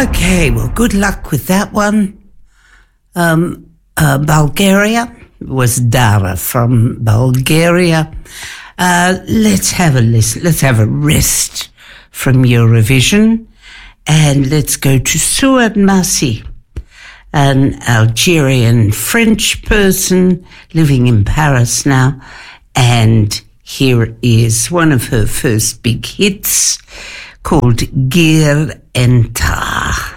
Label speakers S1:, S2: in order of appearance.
S1: Okay, well, good luck with that one. Bulgaria was Dara from Bulgaria. Let's have a listen. Let's have a rest from Eurovision, and let's go to Suad Masi, an Algerian French person living in Paris now, and here is one of her first big hits called Gir Entar.